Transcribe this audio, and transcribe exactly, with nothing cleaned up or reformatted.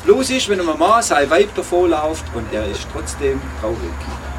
Bloß ist, wenn eine Mama sein Weib davor läuft und er ist trotzdem traurig.